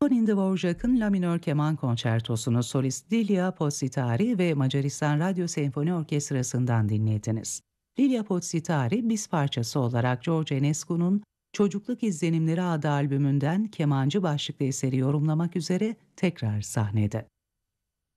Antonin Dvorak'ın La minör keman konçertosunu solist Lilia Podsitari ve Macaristan Radyo Senfoni Orkestrası'ndan dinlediniz. Lilia Podsitari, biz parçası olarak George Enescu'nun Çocukluk İzlenimleri adlı albümünden kemancı başlıklı eseri yorumlamak üzere tekrar sahnede.